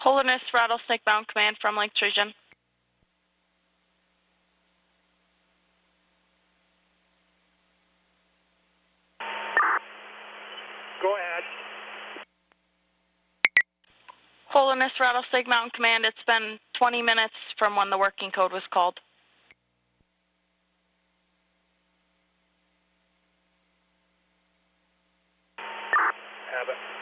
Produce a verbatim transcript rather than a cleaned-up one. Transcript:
Holiness Rattlesnake Mountain Command from Lake Region. Go ahead. Holiness Rattlesnake Mountain Command, it's been twenty minutes from when the working code was called. Have it.